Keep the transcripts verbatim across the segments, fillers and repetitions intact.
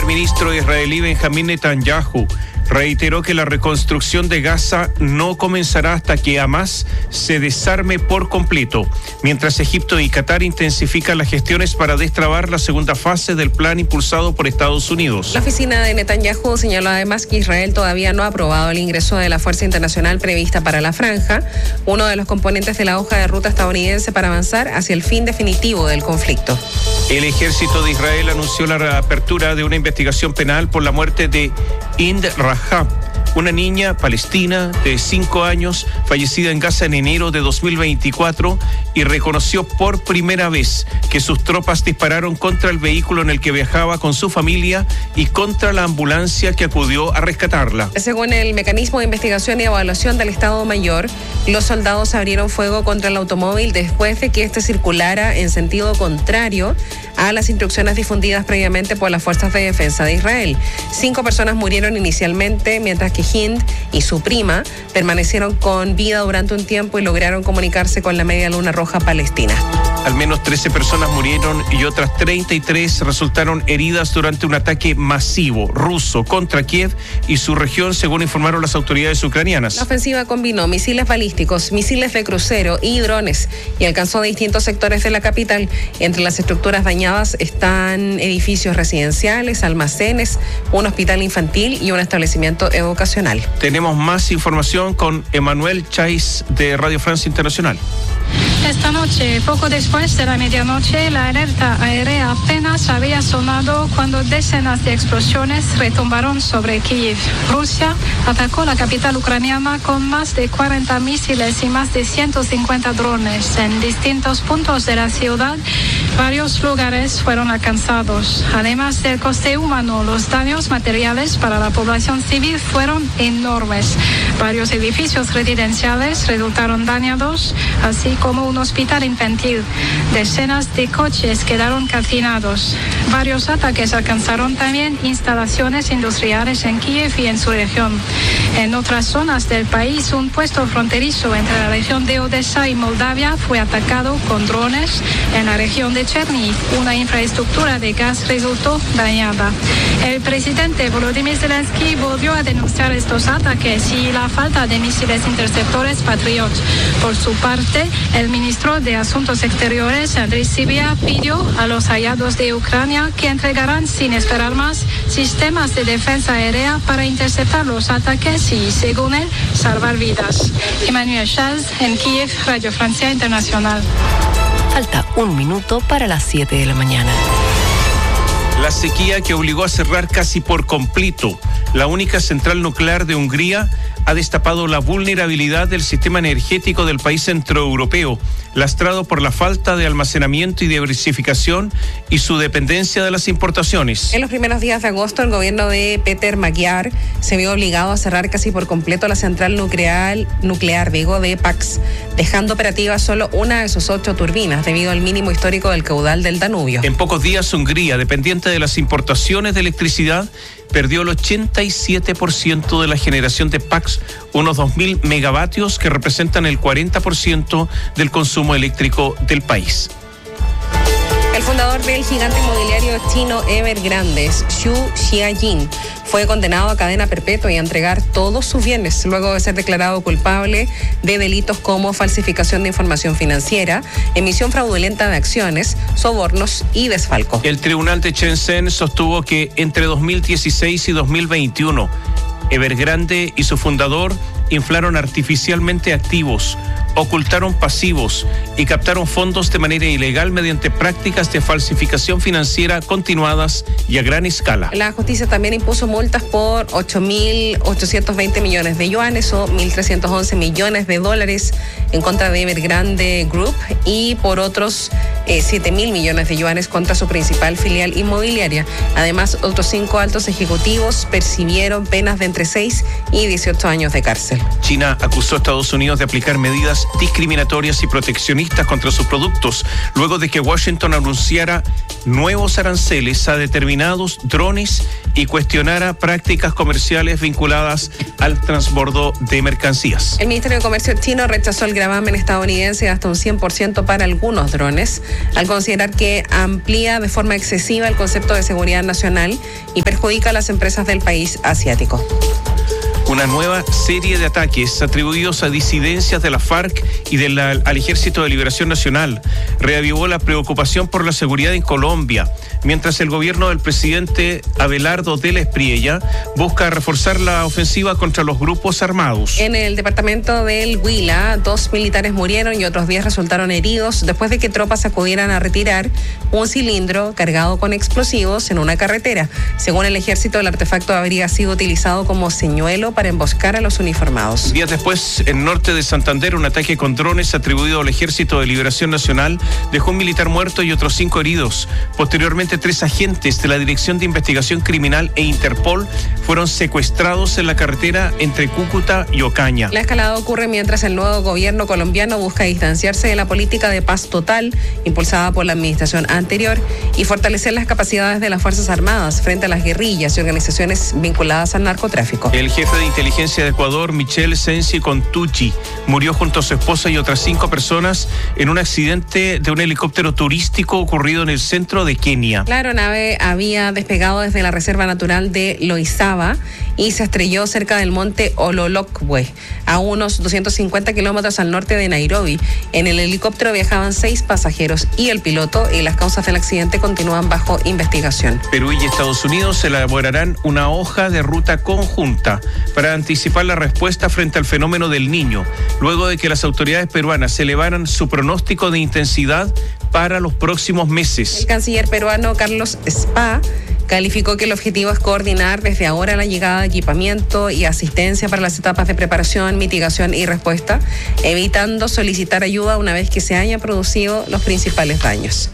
primer ministro israelí Benjamín Netanyahu reiteró que la reconstrucción de Gaza no comenzará hasta que Hamás se desarme por completo, mientras Egipto y Qatar intensifican las gestiones para destrabar la segunda fase del plan impulsado por Estados Unidos. La oficina de Netanyahu señaló además que Israel todavía no ha aprobado el ingreso de la fuerza internacional prevista para la franja, uno de los componentes de la hoja de ruta estadounidense para avanzar hacia el fin definitivo del conflicto. El ejército de Israel anunció la reapertura de una investigación penal por la muerte de Hind Rahab, una niña palestina de cinco años fallecida en Gaza en enero de dos mil veinticuatro, y reconoció por primera vez que sus tropas dispararon contra el vehículo en el que viajaba con su familia y contra la ambulancia que acudió a rescatarla. Según el mecanismo de investigación y evaluación del Estado Mayor, los soldados abrieron fuego contra el automóvil después de que éste circulara en sentido contrario a las instrucciones difundidas previamente por las Fuerzas de Defensa de Israel. Cinco personas murieron inicialmente, mientras que Hind y su prima permanecieron con vida durante un tiempo y lograron comunicarse con la Media Luna Roja Palestina. Al menos trece personas murieron y otras treinta y tres resultaron heridas durante un ataque masivo ruso contra Kiev y su región, según informaron las autoridades ucranianas. La ofensiva combinó misiles balísticos, misiles de crucero y drones y alcanzó distintos sectores de la capital. Entre las estructuras dañadas están edificios residenciales, almacenes, un hospital infantil y un establecimiento educacional. Tenemos más información con Emmanuel Chais de Radio Francia Internacional. Esta noche, poco después de la medianoche, la alerta aérea apenas había sonado cuando decenas de explosiones retumbaron sobre Kiev. Rusia atacó la capital ucraniana con más de cuarenta misiles y más de ciento cincuenta drones. En distintos puntos de la ciudad, varios lugares fueron alcanzados. Además del coste humano, los daños materiales para la población civil fueron enormes. Varios edificios residenciales resultaron dañados, así como un hospital infantil. Decenas de coches quedaron calcinados. Varios ataques alcanzaron también instalaciones industriales en Kiev y en su región. En otras zonas del país, un puesto fronterizo entre la región de Odessa y Moldavia fue atacado con drones. En la región de Chernihiv, una infraestructura de gas resultó dañada. El presidente Volodymyr Zelensky volvió a denunciar estos ataques y la falta de misiles interceptores Patriot. Por su parte, el ministro de Asuntos Exteriores, Andriy Sybiha, pidió a los aliados de Ucrania que entregarán sin esperar más sistemas de defensa aérea para interceptar los ataques y, según él, salvar vidas. Emmanuel Chaz, en Kiev, Radio Francia Internacional. Falta un minuto para las siete de la mañana. La sequía que obligó a cerrar casi por completo la única central nuclear de Hungría ha destapado la vulnerabilidad del sistema energético del país centroeuropeo, lastrado por la falta de almacenamiento y diversificación y su dependencia de las importaciones. En los primeros días de agosto, el gobierno de Peter Magyar se vio obligado a cerrar casi por completo la central nuclear, nuclear digo, de Paks, dejando operativa solo una de sus ocho turbinas debido al mínimo histórico del caudal del Danubio. En pocos días, Hungría, dependiente de las importaciones de electricidad, perdió el ochenta y siete por ciento de la generación de Paks, unos dos mil megavatios que representan el cuarenta por ciento del consumo eléctrico del país. El fundador del gigante inmobiliario chino Evergrande, Xu Xiaojin, fue condenado a cadena perpetua y a entregar todos sus bienes luego de ser declarado culpable de delitos como falsificación de información financiera, emisión fraudulenta de acciones, sobornos y desfalco. El tribunal de Shenzhen sostuvo que entre dos mil dieciséis y dos mil veintiuno, Evergrande y su fundador inflaron artificialmente activos, ocultaron pasivos y captaron fondos de manera ilegal mediante prácticas de falsificación financiera continuadas y a gran escala. La justicia también impuso multas por ocho mil ochocientos veinte millones de yuanes o mil trescientos once millones de dólares en contra de Evergrande Group y por otros eh, siete mil millones de yuanes contra su principal filial inmobiliaria. Además, otros cinco altos ejecutivos percibieron penas de entre seis y dieciocho años de cárcel. China acusó a Estados Unidos de aplicar medidas medidas discriminatorias y proteccionistas contra sus productos, luego de que Washington anunciara nuevos aranceles a determinados drones y cuestionara prácticas comerciales vinculadas al transbordo de mercancías. El Ministerio de Comercio chino rechazó el gravamen estadounidense hasta un cien por ciento para algunos drones, al considerar que amplía de forma excesiva el concepto de seguridad nacional y perjudica a las empresas del país asiático. Una nueva serie de ataques atribuidos a disidencias de la FARC y del, al Ejército de Liberación Nacional reavivó la preocupación por la seguridad en Colombia, mientras el gobierno del presidente Abelardo de la Espriella busca reforzar la ofensiva contra los grupos armados. En el departamento del Huila, dos militares murieron y otros diez resultaron heridos después de que tropas acudieran a retirar un cilindro cargado con explosivos en una carretera. Según el ejército, el artefacto habría sido utilizado como señuelo para emboscar a los uniformados. Días después, en norte de Santander, un ataque con drones atribuido al Ejército de Liberación Nacional dejó un militar muerto y otros cinco heridos. Posteriormente, tres agentes de la Dirección de Investigación Criminal e Interpol fueron secuestrados en la carretera entre Cúcuta y Ocaña. La escalada ocurre mientras el nuevo gobierno colombiano busca distanciarse de la política de paz total impulsada por la administración anterior y fortalecer las capacidades de las Fuerzas Armadas frente a las guerrillas y organizaciones vinculadas al narcotráfico. El jefe de inteligencia de Ecuador, Michel Sensi Contucci, murió junto a su esposa y otras cinco personas en un accidente de un helicóptero turístico ocurrido en el centro de Kenia. La aeronave había despegado desde la Reserva Natural de Loizaba y se estrelló cerca del monte Ololokwe, a unos doscientos cincuenta kilómetros al norte de Nairobi. En el helicóptero viajaban seis pasajeros y el piloto, y las causas del accidente continúan bajo investigación. Perú y Estados Unidos elaborarán una hoja de ruta conjunta para anticipar la respuesta frente al fenómeno del Niño, luego de que las autoridades peruanas elevaran su pronóstico de intensidad para los próximos meses. El canciller peruano Carlos Spa calificó que el objetivo es coordinar desde ahora la llegada de equipamiento y asistencia para las etapas de preparación, mitigación y respuesta, evitando solicitar ayuda una vez que se hayan producido los principales daños.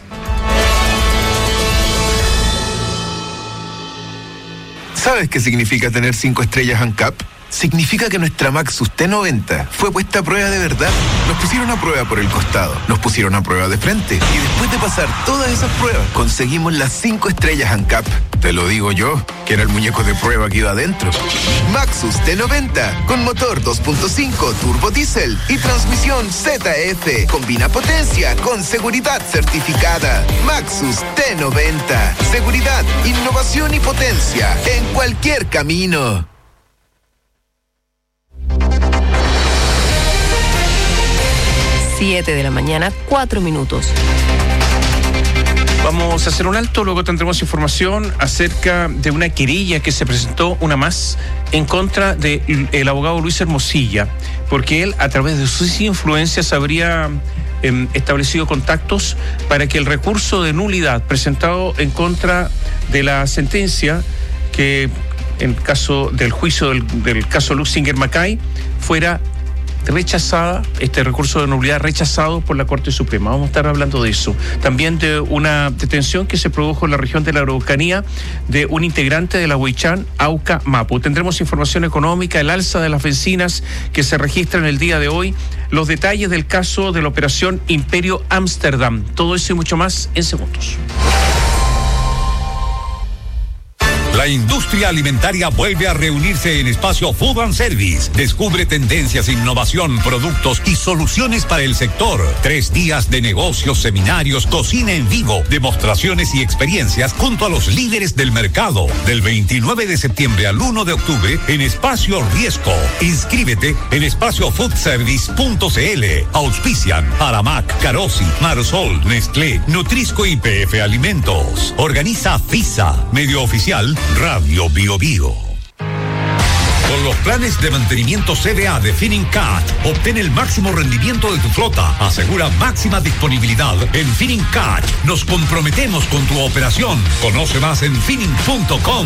¿Sabes qué significa tener cinco estrellas ANCAP? Significa que nuestra Maxus T noventa fue puesta a prueba de verdad. Nos pusieron a prueba por el costado, nos pusieron a prueba de frente, y después de pasar todas esas pruebas, conseguimos las cinco estrellas ANCAP. Te lo digo yo, que era el muñeco de prueba que iba adentro. Maxus T noventa, con motor dos punto cinco turbo diésel y transmisión Z F. Combina potencia con seguridad certificada. Maxus T noventa. Seguridad, innovación y potencia en cualquier camino. siete de la mañana, cuatro minutos. Vamos a hacer un alto, luego tendremos información acerca de una querella que se presentó, una más, en contra del abogado Luis Hermosilla, porque él, a través de sus influencias, habría eh, establecido contactos para que el recurso de nulidad presentado en contra de la sentencia, que en el caso del juicio del, del caso Luxinger Macay, fuera rechazada, este recurso de nulidad rechazado por la Corte Suprema. Vamos a estar hablando de eso. También de una detención que se produjo en la región de la Araucanía de un integrante de la Huichán, Auca Mapu. Tendremos información económica, el alza de las bencinas que se registra en el día de hoy, los detalles del caso de la operación Imperio Ámsterdam. Todo eso y mucho más en segundos. La industria alimentaria vuelve a reunirse en Espacio Food and Service. Descubre tendencias, innovación, productos y soluciones para el sector. Tres días de negocios, seminarios, cocina en vivo, demostraciones y experiencias junto a los líderes del mercado. Del veintinueve de septiembre al uno de octubre en Espacio Riesco. Inscríbete en espacio food service punto c l. Auspician Aramac, Carosi, Marsol, Nestlé, Nutrisco y P F Alimentos. Organiza FISA, medio oficial Radio Bio Bio. Con los planes de mantenimiento C V A de Finincat, obtén el máximo rendimiento de tu flota. Asegura máxima disponibilidad. En Finincat nos comprometemos con tu operación. Conoce más en finin punto com.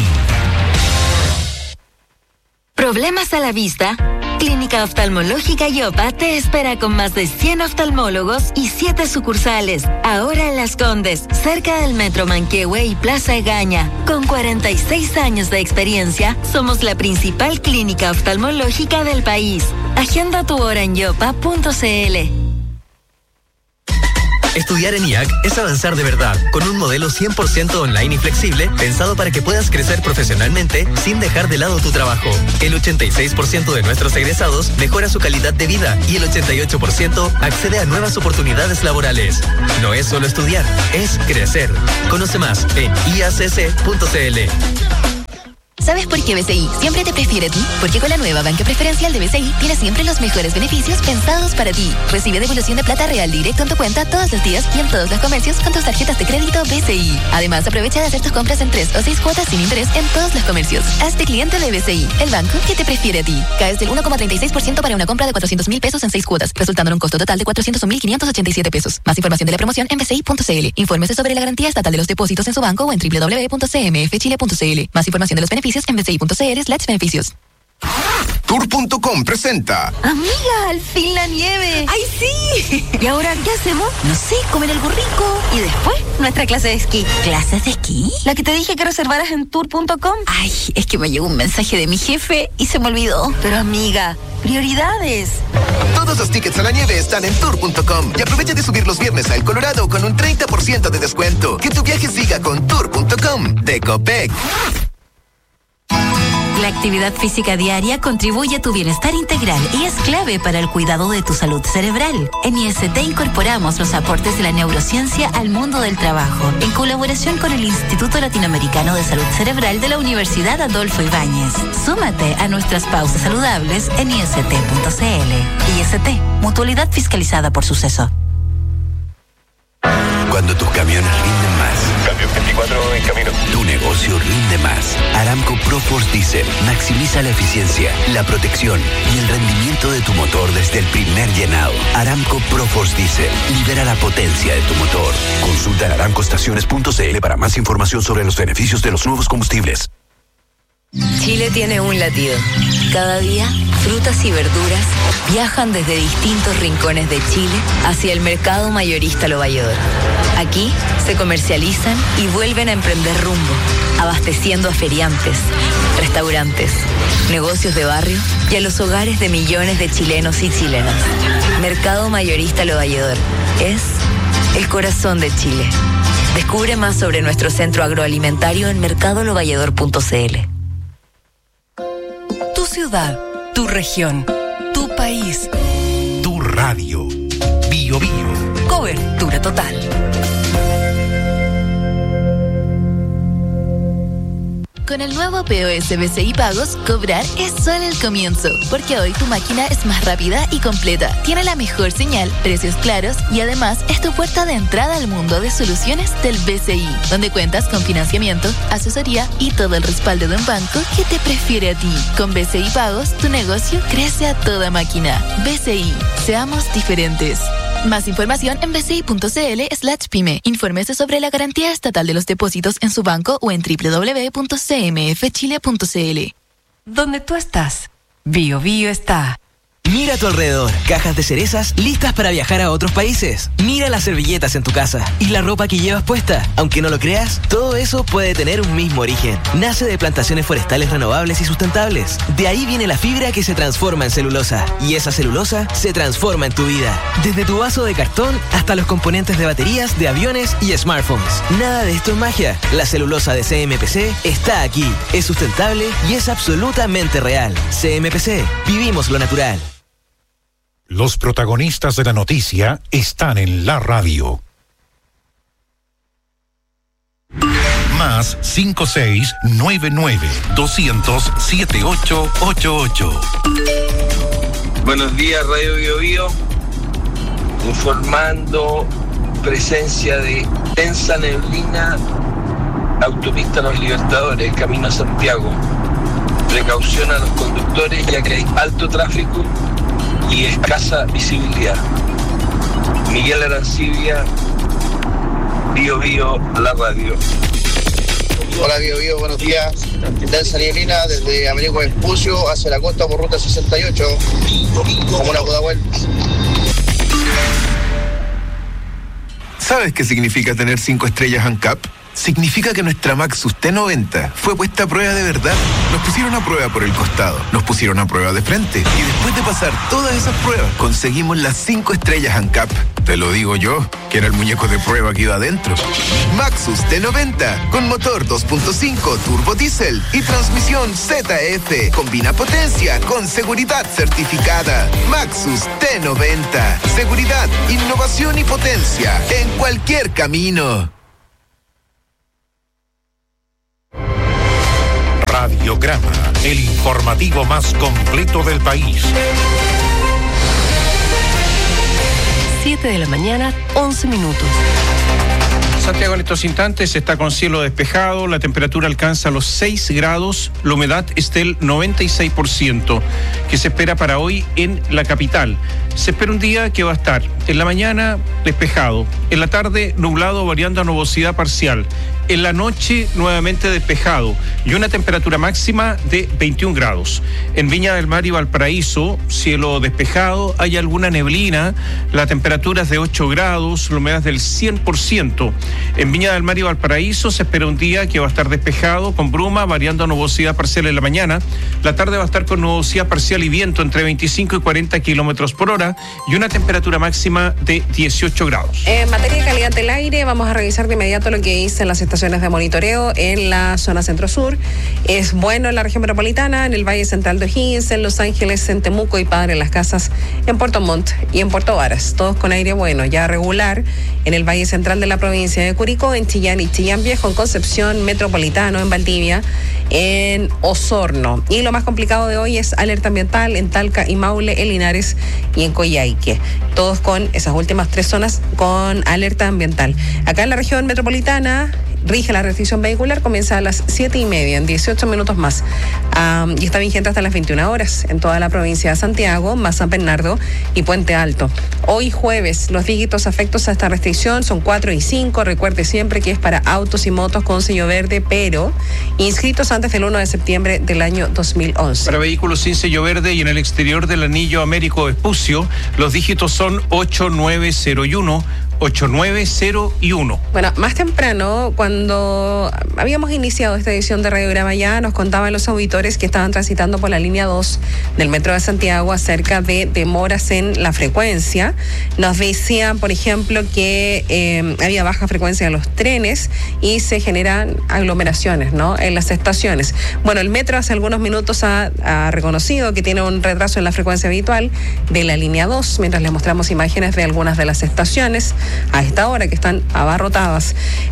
¿Problemas a la vista? Clínica Oftalmológica Yopa te espera con más de cien oftalmólogos y siete sucursales. Ahora en Las Condes, cerca del Metro Manquehue y Plaza Egaña. Con cuarenta y seis años de experiencia, somos la principal clínica oftalmológica del país. Agenda tu hora en yopa punto cl. Estudiar en I A C es avanzar de verdad, con un modelo cien por ciento online y flexible, pensado para que puedas crecer profesionalmente sin dejar de lado tu trabajo. El ochenta y seis por ciento de nuestros egresados mejora su calidad de vida y el ochenta y ocho por ciento accede a nuevas oportunidades laborales. No es solo estudiar, es crecer. Conoce más en i a c c punto c l. ¿Sabes por qué B C I siempre te prefiere a ti? Porque con la nueva banca preferencial de B C I tienes siempre los mejores beneficios pensados para ti. Recibe devolución de plata real directo en tu cuenta todos los días y en todos los comercios con tus tarjetas de crédito B C I. Además, aprovecha de hacer tus compras en tres o seis cuotas sin interés en todos los comercios. Hazte cliente de B C I, el banco que te prefiere a ti. Caes del uno coma treinta y seis por ciento para una compra de cuatrocientos mil pesos en seis cuotas, resultando en un costo total de cuatrocientos un mil quinientos ochenta y siete pesos. Más información de la promoción en b c i punto c l. Infórmese sobre la garantía estatal de los depósitos en su banco o en w w w punto c m f chile punto c l. Más información de los beneficios en b c i punto c l slash beneficios. Tour punto com presenta. Amiga, al fin la nieve. ¡Ay, sí! ¿Y ahora qué hacemos? No sé, comer algo rico. Y después, nuestra clase de esquí. ¿Clases de esquí? La que te dije que reservaras en tour punto com. Ay, es que me llegó un mensaje de mi jefe y se me olvidó. Pero amiga, prioridades. Todos los tickets a la nieve están en tour punto com y aprovecha de subir los viernes a El Colorado con un treinta por ciento de descuento. Que tu viaje siga con tour punto com de Copec. La actividad física diaria contribuye a tu bienestar integral y es clave para el cuidado de tu salud cerebral. En I S T incorporamos los aportes de la neurociencia al mundo del trabajo, en colaboración con el Instituto Latinoamericano de Salud Cerebral de la Universidad Adolfo Ibáñez. Súmate a nuestras pausas saludables en i s t punto c l. I S T, mutualidad fiscalizada por Suceso. Cuando tus camiones rinden más. Cambio veinticuatro en camino. Tu negocio rinde más. Aramco ProForce Diesel maximiza la eficiencia, la protección y el rendimiento de tu motor desde el primer llenado. Aramco ProForce Diesel libera la potencia de tu motor. Consulta en aramco estaciones punto c l para más información sobre los beneficios de los nuevos combustibles. Chile tiene un latido. Cada día, frutas y verduras viajan desde distintos rincones de Chile hacia el mercado mayorista Lo Valledor. Aquí se comercializan y vuelven a emprender rumbo, abasteciendo a feriantes, restaurantes, negocios de barrio y a los hogares de millones de chilenos y chilenas. Mercado mayorista Lo Valledor es el corazón de Chile. Descubre más sobre nuestro centro agroalimentario en mercado lo valledor punto c l. Tu ciudad, tu región, tu país. Tu radio. Bio Bio. Cobertura total. Con el nuevo P O S B C I Pagos, cobrar es solo el comienzo, porque hoy tu máquina es más rápida y completa, tiene la mejor señal, precios claros y además es tu puerta de entrada al mundo de soluciones del B C I, donde cuentas con financiamiento, asesoría y todo el respaldo de un banco que te prefiere a ti. Con B C I Pagos, tu negocio crece a toda máquina. B C I, seamos diferentes. Más información en b c i punto c l slash pyme. Infórmese sobre la garantía estatal de los depósitos en su banco o en w w w punto c m f chile punto c l. Donde tú estás, Bio Bio está. Mira a tu alrededor, cajas de cerezas listas para viajar a otros países. Mira las servilletas en tu casa y la ropa que llevas puesta. Aunque no lo creas, todo eso puede tener un mismo origen. Nace de plantaciones forestales renovables y sustentables. De ahí viene la fibra que se transforma en celulosa. Y esa celulosa se transforma en tu vida. Desde tu vaso de cartón hasta los componentes de baterías de aviones y smartphones. Nada de esto es magia. La celulosa de C M P C está aquí. Es sustentable y es absolutamente real. C M P C, vivimos lo natural. Los protagonistas de la noticia están en la radio. Más cinco seis nueve nueve dos cero cero siete ocho ocho ocho. Buenos días, Radio Bio Bio. Informando presencia de densa neblina, autopista Los Libertadores, camino a Santiago. Precaución a los conductores ya que hay alto tráfico y escasa visibilidad. Miguel Arancibia, Bio Bio, la radio. Hola Bio Bio, buenos días. Densa nieblina desde Américo Vespucio hacia la costa por ruta sesenta y ocho, como una Pudahuel. ¿Sabes qué significa tener cinco estrellas ANCAP? significa que nuestra Maxus T noventa fue puesta a prueba de verdad. Nos pusieron a prueba por el costado, nos pusieron a prueba de frente y después de pasar todas esas pruebas, conseguimos las cinco estrellas ANCAP. Te lo digo yo, que era el muñeco de prueba que iba adentro. Maxus T noventa, con motor dos punto cinco turbo diésel y transmisión Z F. Combina potencia con seguridad certificada. Maxus T noventa, seguridad, innovación y potencia en cualquier camino. Radiograma, el informativo más completo del país. siete de la mañana, once minutos. Santiago en estos instantes está con cielo despejado, la temperatura alcanza los seis grados, la humedad es del noventa y seis por ciento, que se espera para hoy en la capital. Se espera un día que va a estar en la mañana despejado, en la tarde nublado variando a nubosidad parcial, en la noche nuevamente despejado y una temperatura máxima de veintiún grados. En Viña del Mar y Valparaíso, cielo despejado, hay alguna neblina, la temperatura es de ocho grados, la humedad es del cien por ciento. En Viña del Mar y Valparaíso se espera un día que va a estar despejado con bruma variando a nubosidad parcial en la mañana, la tarde va a estar con nubosidad parcial y viento entre veinticinco y cuarenta kilómetros por hora y una temperatura máxima de dieciocho grados. En materia de calidad del aire, vamos a revisar de inmediato lo que dicen las estaciones de monitoreo en la zona centro-sur. Es bueno en la región metropolitana, en el Valle Central de O'Higgins, en Los Ángeles, en Temuco y Padre Las Casas, en Puerto Montt y en Puerto Varas. Todos con aire bueno, ya regular en el Valle Central de la provincia de Curicó, en Chillán y Chillán Viejo, en Concepción, Metropolitano, en Valdivia, en Osorno. Y lo más complicado de hoy es alerta ambiental en Talca y Maule, en Linares y en Coyhaique. Todos con esas últimas tres zonas con alerta ambiental. Acá en la región metropolitana rige la restricción vehicular, comienza a las siete y media, en dieciocho minutos más. Um, y está vigente hasta las veintiuna horas en toda la provincia de Santiago, más San Bernardo y Puente Alto. Hoy jueves, los dígitos afectos a esta restricción son cuatro y cinco. Recuerde siempre que es para autos y motos con sello verde, pero inscritos antes del uno de septiembre del año dos mil once. Para vehículos sin sello verde y en el exterior del anillo Américo Vespucio, los dígitos son ocho nueve cero uno. ocho nueve cero uno. Bueno, más temprano, cuando habíamos iniciado esta edición de Radiograma Ya, nos contaban los auditores que estaban transitando por la línea dos del Metro de Santiago acerca de demoras en la frecuencia. Nos decían, por ejemplo, que eh, había baja frecuencia en los trenes y se generan aglomeraciones, ¿no?, en las estaciones. Bueno, el Metro hace algunos minutos ha, ha reconocido que tiene un retraso en la frecuencia habitual de la línea dos, mientras les mostramos imágenes de algunas de las estaciones a esta hora que están abarrotadas.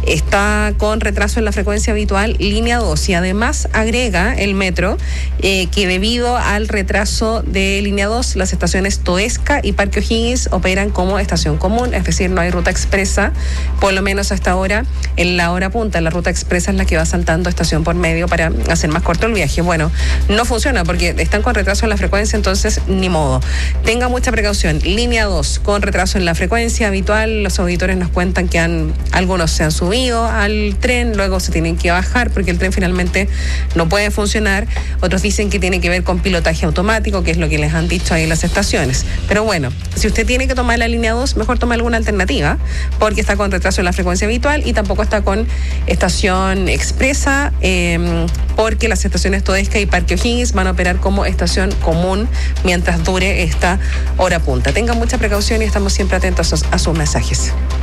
Está con retraso en la frecuencia habitual línea dos y además agrega el Metro eh, que debido al retraso de línea dos, las estaciones Toesca y Parque O'Higgins operan como estación común, es decir, no hay ruta expresa, por lo menos hasta ahora en la hora punta. La ruta expresa es la que va saltando estación por medio para hacer más corto el viaje. Bueno, no funciona porque están con retraso en la frecuencia, entonces ni modo. Tenga mucha precaución. Línea dos con retraso en la frecuencia habitual. Los auditores nos cuentan que han, algunos se han subido al tren, luego se tienen que bajar porque el tren finalmente no puede funcionar. Otros dicen que tiene que ver con pilotaje automático, que es lo que les han dicho ahí en las estaciones. Pero bueno, si usted tiene que tomar la línea dos, mejor tome alguna alternativa, porque está con retraso en la frecuencia habitual y tampoco está con estación expresa, eh, porque las estaciones Toesca y Parque O'Higgins van a operar como estación común mientras dure esta hora punta. Tengan mucha precaución y estamos siempre atentos a, a sus mensajes.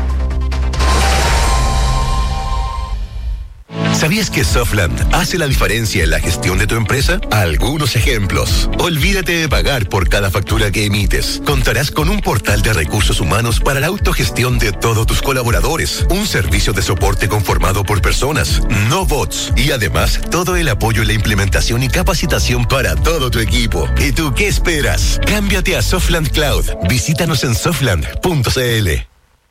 ¿Sabías que Softland hace la diferencia en la gestión de tu empresa? Algunos ejemplos. Olvídate de pagar por cada factura que emites. Contarás con un portal de recursos humanos para la autogestión de todos tus colaboradores. Un servicio de soporte conformado por personas, no bots. Y además, todo el apoyo en la implementación y capacitación para todo tu equipo. ¿Y tú qué esperas? Cámbiate a Softland Cloud. Visítanos en softland punto c l.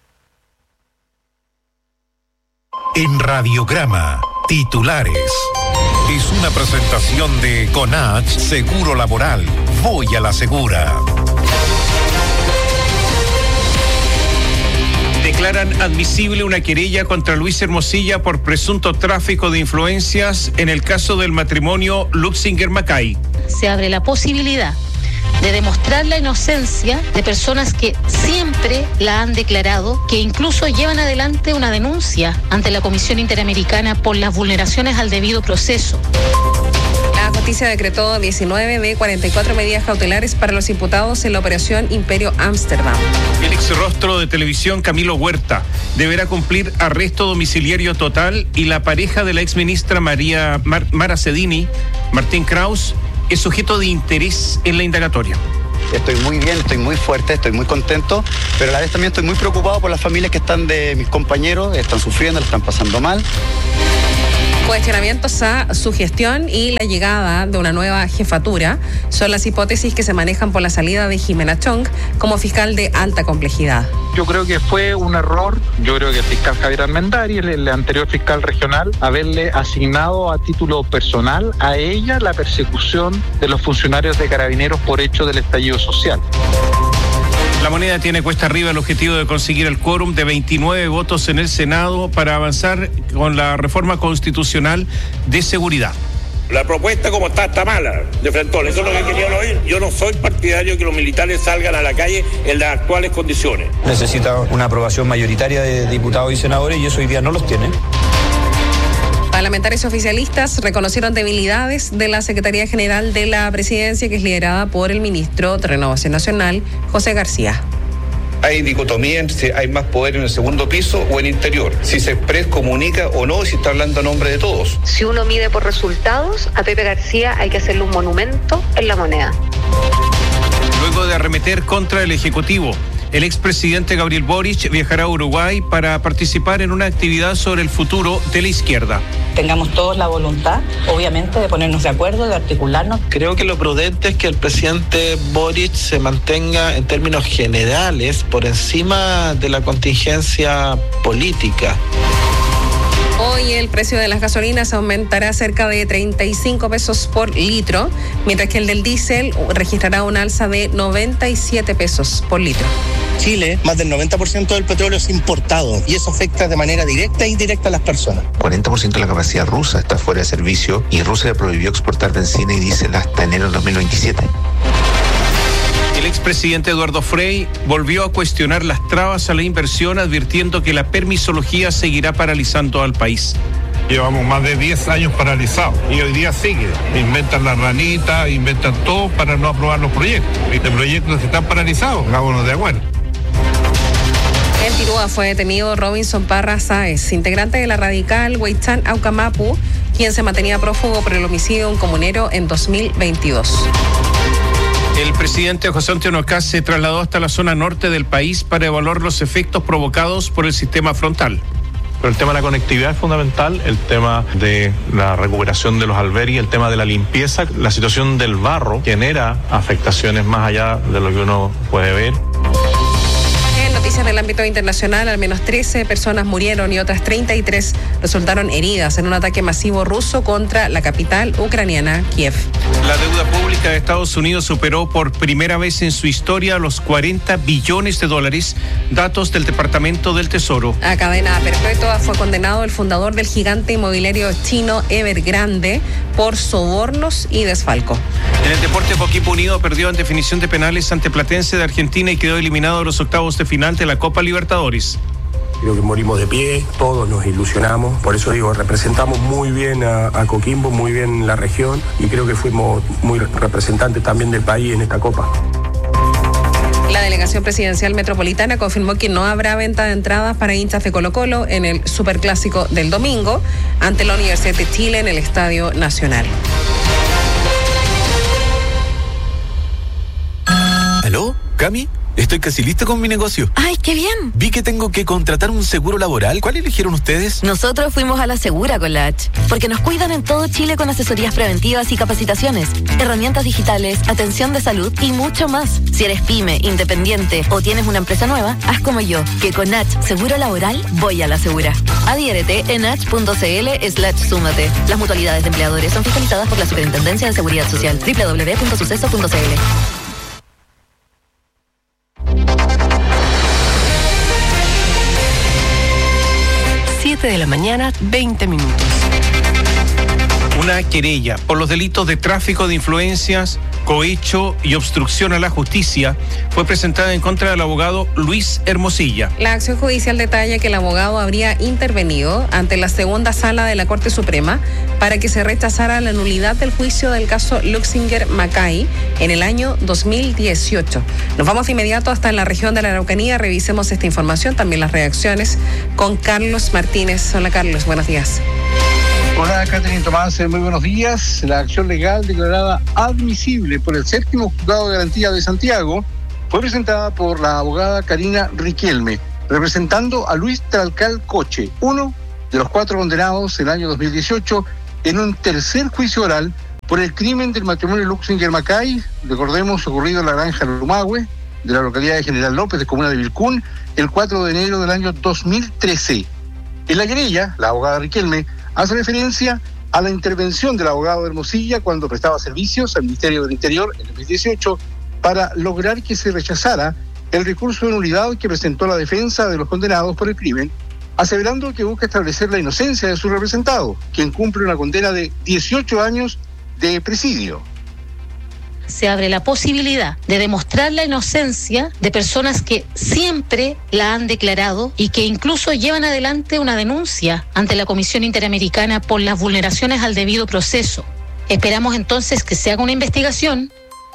En Radiograma, titulares. Es una presentación de Conach Seguro Laboral. Voy a la segura. Declaran admisible una querella contra Luis Hermosilla por presunto tráfico de influencias en el caso del matrimonio Luxinger-Macay. Se abre la posibilidad de demostrar la inocencia de personas que siempre la han declarado, que incluso llevan adelante una denuncia ante la Comisión Interamericana por las vulneraciones al debido proceso. La justicia decretó diecinueve de cuarenta y cuatro medidas cautelares para los imputados en la operación Imperio Ámsterdam. El exrostro de televisión Camilo Huerta deberá cumplir arresto domiciliario total y la pareja de la exministra María Mar, Mara Cedini, Martín Kraus, es sujeto de interés en la indagatoria. Estoy muy bien, estoy muy fuerte, estoy muy contento, pero a la vez también estoy muy preocupado por las familias que están de mis compañeros, están sufriendo, la están pasando mal. Cuestionamientos a su gestión y la llegada de una nueva jefatura son las hipótesis que se manejan por la salida de Jimena Chong como fiscal de alta complejidad. Yo creo que fue un error, yo creo que el fiscal Javier Armendari, el, el anterior fiscal regional, haberle asignado a título personal a ella la persecución de los funcionarios de Carabineros por hecho del estallido social. La Moneda tiene cuesta arriba el objetivo de conseguir el quórum de veintinueve votos en el Senado para avanzar con la reforma constitucional de seguridad. La propuesta como está, está mala, de Frentón, eso es lo que querían oír. Yo no soy partidario de que los militares salgan a la calle en las actuales condiciones. Necesita una aprobación mayoritaria de diputados y senadores y eso hoy día no los tiene. Parlamentarios oficialistas reconocieron debilidades de la Secretaría General de la Presidencia, que es liderada por el ministro de Renovación Nacional, José García. Hay dicotomía entre si hay más poder en el segundo piso o en el interior, si se expres comunica o no, si está hablando a nombre de todos. Si uno mide por resultados, a Pepe García hay que hacerle un monumento en La Moneda. Luego de arremeter contra el Ejecutivo, el expresidente Gabriel Boric viajará a Uruguay para participar en una actividad sobre el futuro de la izquierda. Tengamos todos la voluntad, obviamente, de ponernos de acuerdo, de articularnos. Creo que lo prudente es que el presidente Boric se mantenga en términos generales por encima de la contingencia política. Hoy el precio de las gasolinas aumentará cerca de treinta y cinco pesos por litro, mientras que el del diésel registrará un alza de noventa y siete pesos por litro. Chile, más del noventa por ciento del petróleo es importado y eso afecta de manera directa e indirecta a las personas. cuarenta por ciento de la capacidad rusa está fuera de servicio y Rusia prohibió exportar benzina y diésel hasta enero de dos mil veintisiete. El expresidente Eduardo Frei volvió a cuestionar las trabas a la inversión, advirtiendo que la permisología seguirá paralizando al país. Llevamos más de diez años paralizados y hoy día sigue. Inventan la ranita, inventan todo para no aprobar los proyectos. Y los proyectos que están paralizados, hagámonos de acuerdo. En Tirúa fue detenido Robinson Parra Sáez, integrante de la radical Huaychán Aucamapu, quien se mantenía prófugo por el homicidio de un comunero en dos mil veintidós. El presidente José Antonio Kast se trasladó hasta la zona norte del país para evaluar los efectos provocados por el sistema frontal. Pero el tema de la conectividad es fundamental, el tema de la recuperación de los albergues, el tema de la limpieza, la situación del barro genera afectaciones más allá de lo que uno puede ver. Noticias del ámbito internacional, al menos trece personas murieron y otras treinta y tres resultaron heridas en un ataque masivo ruso contra la capital ucraniana, Kiev. La deuda pública de Estados Unidos superó por primera vez en su historia los cuarenta billones de dólares, datos del Departamento del Tesoro. A cadena perpetua fue condenado el fundador del gigante inmobiliario chino Evergrande por sobornos y desfalco. En el deporte, Coquimbo Unido perdió en definición de penales ante Platense de Argentina y quedó eliminado de los octavos de final de la Copa Libertadores. Creo que morimos de pie, todos nos ilusionamos, por eso digo, representamos muy bien a, a Coquimbo, muy bien la región y creo que fuimos muy representantes también del país en esta Copa. La delegación presidencial metropolitana confirmó que no habrá venta de entradas para hinchas de Colo-Colo en el Superclásico del domingo ante la Universidad de Chile en el Estadio Nacional. ¿Aló? ¿Cami? Estoy casi listo con mi negocio. ¡Ay, qué bien! Vi que tengo que contratar un seguro laboral. ¿Cuál eligieron ustedes? Nosotros fuimos a la Segura con la H, porque nos cuidan en todo Chile con asesorías preventivas y capacitaciones, herramientas digitales, atención de salud y mucho más. Si eres pyme, independiente o tienes una empresa nueva, haz como yo, que con H Seguro Laboral voy a la Segura. Adhiérete en h.cl slash súmate. Las mutualidades de empleadores son fiscalizadas por la Superintendencia de Seguridad Social. doble u doble u doble u punto suceso punto c l. siete de la mañana, veinte minutos. Una querella por los delitos de tráfico de influencias cohecho y obstrucción a la justicia fue presentada en contra del abogado Luis Hermosilla. La acción judicial detalla que el abogado habría intervenido ante la segunda sala de la Corte Suprema para que se rechazara la nulidad del juicio del caso Luxinger Macay en el año dos mil dieciocho. Nos vamos de inmediato hasta la región de la Araucanía. Revisemos esta información, también las reacciones con Carlos Martínez. Hola Carlos, buenos días. Hola, Catherine Tomás, muy buenos días. La acción legal declarada admisible por el séptimo juzgado de garantía de Santiago fue presentada por la abogada Karina Riquelme, representando a Luis Tralcal Coche, uno de los cuatro condenados en el año dos mil dieciocho en un tercer juicio oral por el crimen del matrimonio Luxinger Macay, recordemos, ocurrido en la granja Lumahue, de la localidad de General López, de comuna de Vilcún, el cuatro de enero del año dos mil trece. En la querella, la abogada Riquelme hace referencia a la intervención del abogado Hermosilla cuando prestaba servicios al Ministerio del Interior en dos mil dieciocho para lograr que se rechazara el recurso de nulidad que presentó la defensa de los condenados por el crimen, aseverando que busca establecer la inocencia de su representado, quien cumple una condena de dieciocho años de presidio. Se abre la posibilidad de demostrar la inocencia de personas que siempre la han declarado y que incluso llevan adelante una denuncia ante la Comisión Interamericana por las vulneraciones al debido proceso. Esperamos entonces que se haga una investigación.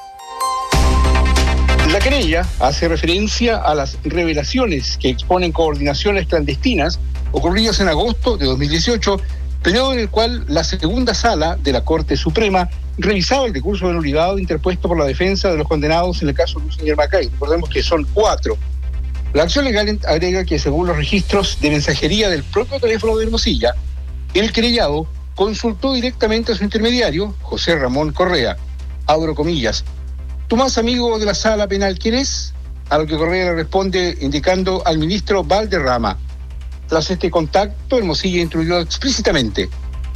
La querella hace referencia a las revelaciones que exponen coordinaciones clandestinas ocurridas en agosto de dos mil dieciocho, periodo en el cual la segunda sala de la Corte Suprema revisaba el recurso de nulidad interpuesto por la defensa de los condenados en el caso Luxinger Macay. Recordemos que son cuatro. La acción legal agrega que según los registros de mensajería del propio teléfono de Hermosilla, el querellado consultó directamente a su intermediario, José Ramón Correa. Abro comillas. ¿Tu más amigo de la sala penal quién es? A lo que Correa le responde indicando al ministro Valderrama. Tras este contacto, Hermosilla instruyó explícitamente: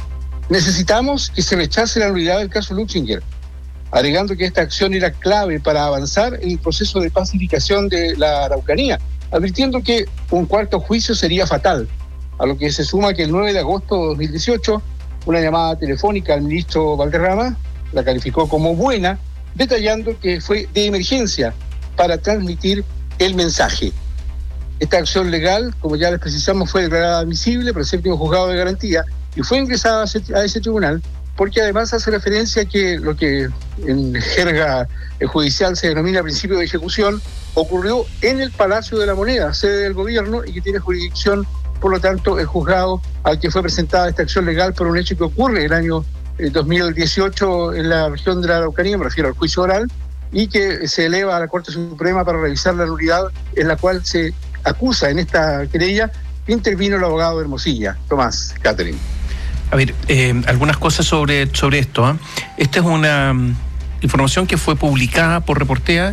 necesitamos que se rechace la nulidad del caso Luxinger, agregando que esta acción era clave para avanzar en el proceso de pacificación de la Araucanía, advirtiendo que un cuarto juicio sería fatal, a lo que se suma que el nueve de agosto de dos mil dieciocho, una llamada telefónica al ministro Valderrama la calificó como buena, detallando que fue de emergencia para transmitir el mensaje. Esta acción legal, como ya les precisamos, fue declarada admisible por el séptimo juzgado de garantía y fue ingresada a ese tribunal porque además hace referencia a que lo que en jerga judicial se denomina principio de ejecución ocurrió en el Palacio de la Moneda, sede del gobierno, y que tiene jurisdicción, por lo tanto, el juzgado al que fue presentada esta acción legal por un hecho que ocurre el año dos mil dieciocho en la región de la Araucanía, me refiero al juicio oral, y que se eleva a la Corte Suprema para revisar la nulidad en la cual se acusa en esta querella intervino el abogado Hermosilla. Tomás, Catherine. A ver, eh, algunas cosas sobre, sobre esto. ¿eh? Esta es una um, información que fue publicada por Reportea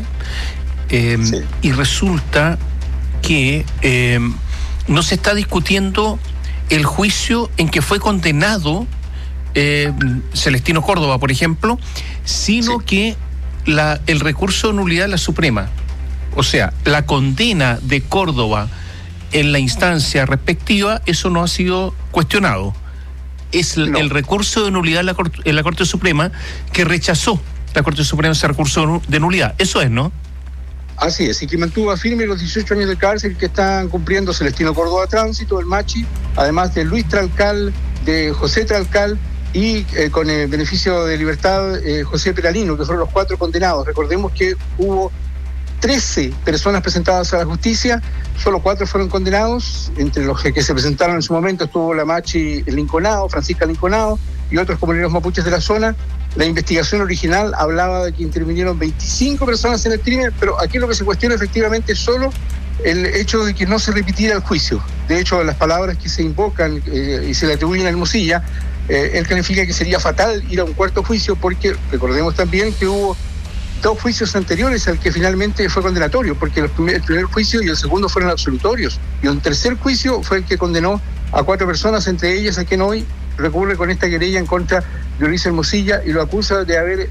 eh, sí. y resulta que eh, no se está discutiendo el juicio en que fue condenado eh, Celestino Córdoba, por ejemplo, sino sí. que la, el recurso de nulidad de la Suprema. O sea, la condena de Córdoba en la instancia respectiva, eso no ha sido cuestionado. Es el, no. el recurso de nulidad en la, Corte, en la Corte Suprema que rechazó la Corte Suprema ese recurso de nulidad. Eso es, ¿no? Así es, y que mantuvo firme los dieciocho años de cárcel que están cumpliendo Celestino Córdoba Tránsito, el Machi, además de Luis Tralcal, de José Tralcal y eh, con el beneficio de libertad eh, José Peralino, que fueron los cuatro condenados. Recordemos que hubo trece personas presentadas a la justicia, solo cuatro fueron condenados, entre los que se presentaron en su momento estuvo la Machi Linconado, Francisca Linconado y otros comuneros mapuches de la zona. La investigación original hablaba de que intervinieron veinticinco personas en el crimen, pero aquí lo que se cuestiona efectivamente es solo el hecho de que no se repitiera el juicio. De hecho, las palabras que se invocan eh, y se le atribuyen a Hermosilla, eh, él califica que sería fatal ir a un cuarto juicio porque recordemos también que hubo dos juicios anteriores al que finalmente fue condenatorio, porque el primer, el primer juicio y el segundo fueron absolutorios, y un tercer juicio fue el que condenó a cuatro personas, entre ellas a quien hoy recurre con esta querella en contra de Luis Hermosilla y lo acusa de haber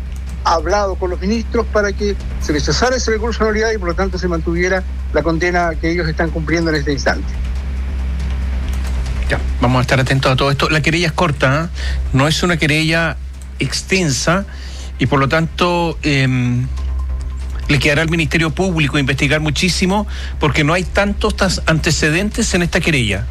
hablado con los ministros para que se rechazara ese recurso de nulidad y por lo tanto se mantuviera la condena que ellos están cumpliendo en este instante. Ya, vamos a estar atentos a todo esto. La querella es corta, ¿eh? No es una querella extensa. y por lo tanto eh, le quedará al Ministerio Público investigar muchísimo porque no hay tantos antecedentes en esta querella.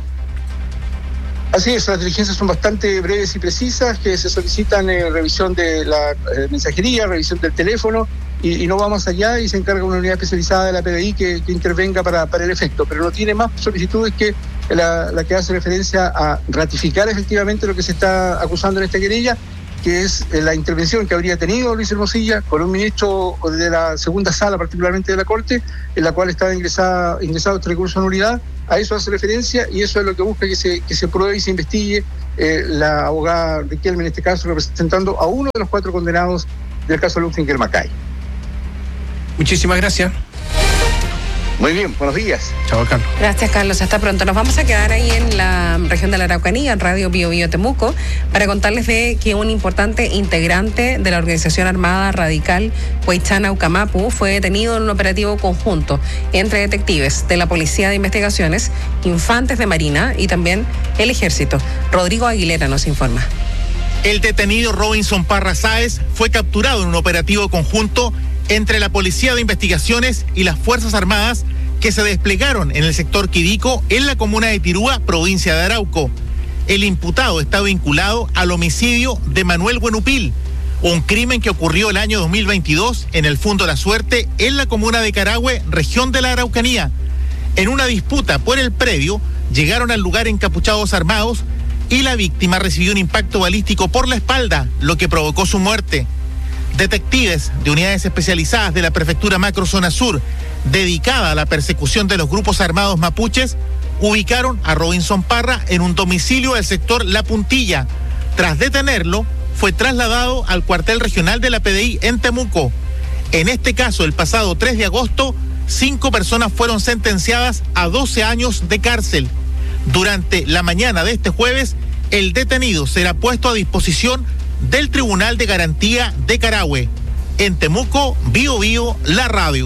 Así es, las diligencias son bastante breves y precisas, que se solicitan eh, revisión de la eh, mensajería, revisión del teléfono, y, y no va más allá, y se encarga una unidad especializada de la P D I que, que intervenga para, para el efecto, pero no tiene más solicitudes que la, la que hace referencia a ratificar efectivamente lo que se está acusando en esta querella, que es la intervención que habría tenido Luis Hermosilla con un ministro de la segunda sala, particularmente de la Corte, en la cual estaba ingresada, ingresado este recurso de nulidad. A eso hace referencia y eso es lo que busca que se, que se pruebe y se investigue eh, la abogada Riquelme, en este caso representando a uno de los cuatro condenados del caso Lufinger Macay. Muchísimas gracias. Muy bien, buenos días. Chao, Carlos. Gracias, Carlos. Hasta pronto. Nos vamos a quedar ahí en la región de la Araucanía, en Radio Bio Bio Temuco, para contarles de que un importante integrante de la organización armada radical Huaychana Ucamapu fue detenido en un operativo conjunto entre detectives de la Policía de Investigaciones, infantes de Marina y también el Ejército. Rodrigo Aguilera nos informa. El detenido Robinson Parra Sáez fue capturado en un operativo conjunto entre la Policía de Investigaciones y las Fuerzas Armadas que se desplegaron en el sector Quirico, en la comuna de Tirúa, provincia de Arauco. El imputado está vinculado al homicidio de Manuel Buenupil, un crimen que ocurrió el año dos mil veintidós en el Fundo La Suerte, en la comuna de Carahue, región de la Araucanía. En una disputa por el predio, llegaron al lugar encapuchados armados y la víctima recibió un impacto balístico por la espalda, lo que provocó su muerte. Detectives de unidades especializadas de la Prefectura Macro Zona Sur, dedicada a la persecución de los grupos armados mapuches, ubicaron a Robinson Parra en un domicilio del sector La Puntilla. Tras detenerlo, fue trasladado al cuartel regional de la P D I en Temuco. En este caso, el pasado tres de agosto, cinco personas fueron sentenciadas a doce años de cárcel. Durante la mañana de este jueves, el detenido será puesto a disposición del Tribunal de Garantía de Carahue. En Temuco, Bio Bio, la radio.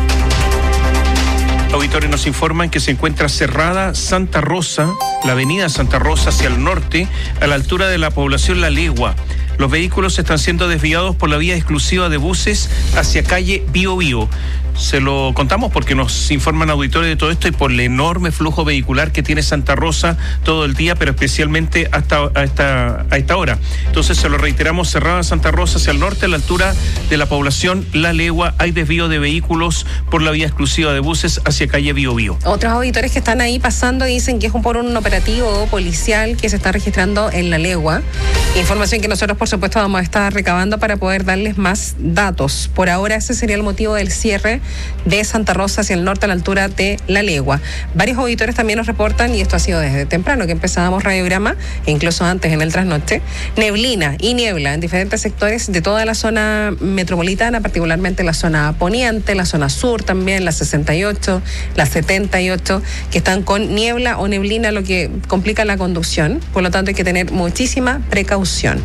Auditores nos informan que se encuentra cerrada Santa Rosa, la avenida Santa Rosa hacia el norte, a la altura de la población La Legua. Los vehículos están siendo desviados por la vía exclusiva de buses hacia calle Bio Bio. Se lo contamos porque nos informan auditores de todo esto y por el enorme flujo vehicular que tiene Santa Rosa todo el día, pero especialmente hasta a esta, a esta hora. Entonces se lo reiteramos, cerrada Santa Rosa hacia el norte, a la altura de la población La Legua, hay desvío de vehículos por la vía exclusiva de buses hacia calle Bio Bio. Otros auditores que están ahí pasando dicen que es por un operativo policial que se está registrando en La Legua. Información que nosotros, por supuesto, vamos a estar recabando para poder darles más datos. Por ahora ese sería el motivo del cierre de Santa Rosa hacia el norte a la altura de La Legua. Varios auditores también nos reportan, y esto ha sido desde temprano que empezábamos radiograma, e incluso antes en el trasnoche, neblina y niebla en diferentes sectores de toda la zona metropolitana, particularmente la zona poniente, la zona sur también, la sesenta y ocho, la setenta y ocho, que están con niebla o neblina, lo que complica la conducción. Por lo tanto, hay que tener muchísima precaución.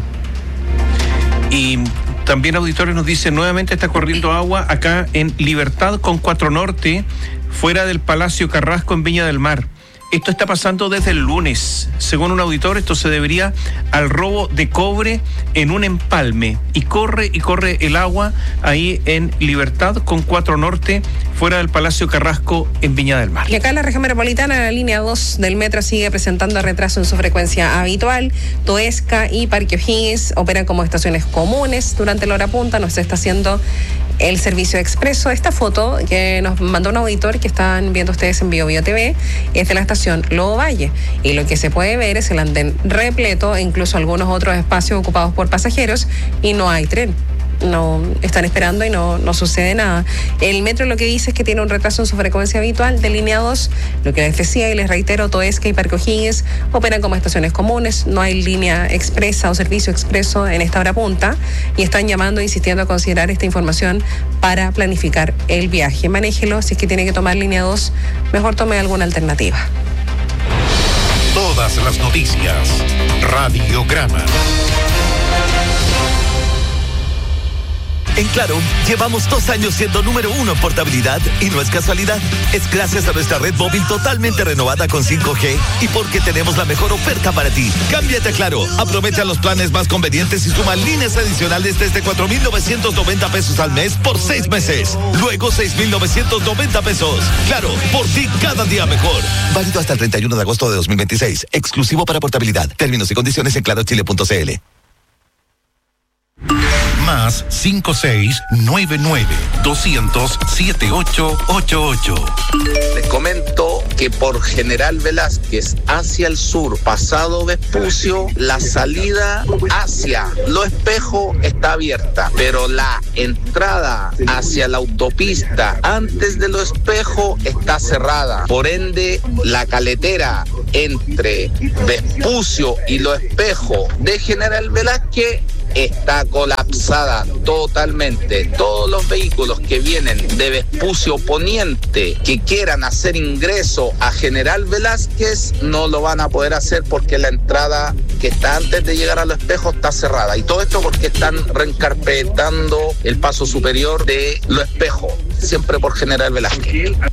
Y también auditores nos dicen, nuevamente está corriendo agua acá en Libertad con cuatro Norte, fuera del Palacio Carrasco en Viña del Mar. Esto está pasando desde el lunes. Según un auditor, esto se debería al robo de cobre en un empalme. Y corre y corre el agua ahí en Libertad con cuatro Norte, fuera del Palacio Carrasco en Viña del Mar. Y acá en la región metropolitana, la línea dos del metro sigue presentando retraso en su frecuencia habitual. Toesca y Parque O'Higgins operan como estaciones comunes durante la hora punta. No se está haciendo el servicio expreso. Esta foto que nos mandó un auditor que están viendo ustedes en Bio Bio T V es de la estación Lobo Valle, y lo que se puede ver es el andén repleto e incluso algunos otros espacios ocupados por pasajeros, y no hay tren. No están esperando y no, no sucede nada. El metro lo que dice es que tiene un retraso en su frecuencia habitual de línea dos. Lo que les decía y les reitero, Toesca y Parque O'Higgins operan como estaciones comunes. No hay línea expresa o servicio expreso en esta hora punta, y están llamando e insistiendo a considerar esta información para planificar el viaje. Manéjelo, si es que tiene que tomar línea dos, mejor tome alguna alternativa. Todas las noticias, Radiograma. En Claro, llevamos dos años siendo número uno en portabilidad y no es casualidad. Es gracias a nuestra red móvil totalmente renovada con cinco G y porque tenemos la mejor oferta para ti. Cámbiate a Claro, aprovecha los planes más convenientes y suma líneas adicionales desde cuatro mil novecientos noventa pesos al mes por seis meses. Luego seis mil novecientos noventa pesos. Claro, por ti cada día mejor. Válido hasta el treinta y uno de agosto de dos mil veintiséis. Exclusivo para portabilidad. Términos y condiciones en claro chile punto c l. Más cinco seis nueve nueve doscientos siete ocho ocho ocho. Les comento que por General Velázquez hacia el sur, pasado Vespucio, la salida hacia Lo Espejo está abierta, pero la entrada hacia la autopista antes de Lo Espejo está cerrada. Por ende, la caletera entre Vespucio y Lo Espejo de General Velázquez está colapsada totalmente. Todos los vehículos que vienen de Vespucio Poniente que quieran hacer ingreso a General Velázquez no lo van a poder hacer porque la entrada que está antes de llegar a Lo Espejo está cerrada. Y todo esto porque están reencarpetando el paso superior de Lo Espejo, siempre por General Velázquez.